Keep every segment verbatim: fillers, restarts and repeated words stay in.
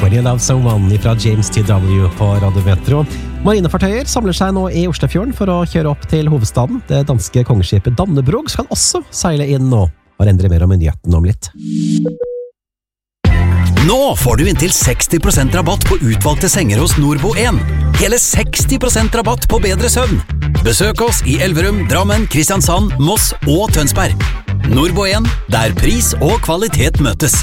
For You Love Someone fra James T W på Radio Metro. Marinefartøyer samler seg nå i Oslofjorden for å kjøre opp til hovedstaden. Det danske kongeskipet Dannebrog skal også seile inn nå. Og endre mer om nyheten om litt. Nå får du inntil seksti prosent rabatt på utvalgte senger hos Nordbo en. Hele seksti prosent rabatt på bedre søvn. Besøk oss i Elverum, Drammen, Kristiansand, Moss og Tønsberg. Nordbo en, der pris og kvalitet møtes.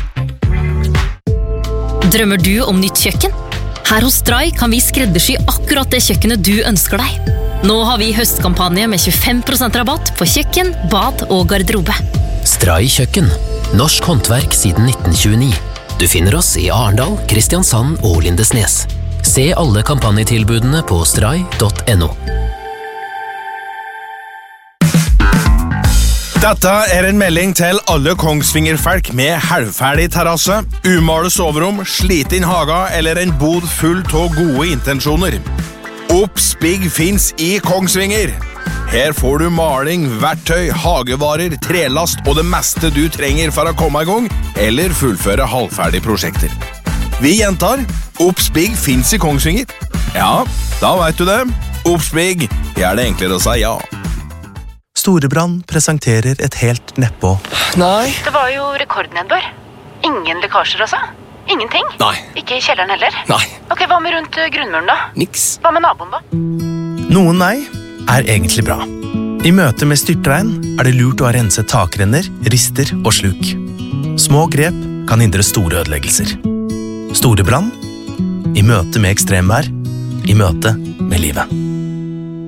Drømmer du om nytt kjøkken? Her hos Stray kan vi skreddersy akkurat det kjøkkenet du ønsker deg. Nå har vi høstkampanje med tjuefem prosent rabatt på kjøkken, bad og garderobe. Stray kjøkken. Norsk håndverk siden nitten tjueni. Du finner oss i Arendal, Kristiansand og Lindesnes. Se alle kampanjetilbudene på stray punktum no. Dette er en melding til alle Kongsvinger-folk med halvferdig terrasse, umale soverom, sliten haga eller en bod full av gode intensjoner. Oppspigg finns i Kongsvinger. Her får du maling, verktøy, hagevarer, trelast og det meste du trenger for å komme i gang eller fullføre halvferdige prosjekter. Vi gjentar, Oppspigg finns i Kongsvinger. Ja, da vet du det. Oppspigg, gjør det enklere å si ja. Storebrand presenterer et helt nedpå. Nei. Det var jo rekordnedbør. Ingen lekkasjer altså? Ingenting? Nei. Ikke i kjelleren heller? Nei. Ok, hva med rundt grunnmuren da? Niks. Hva med naboen da? Noen nei er egentlig bra. I møte med styrtregn er det lurt å ha renset takrenner, rister og sluk. Små grep kan hindre store ødeleggelser. Storebrand. I møte med ekstremvær. I møte med livet.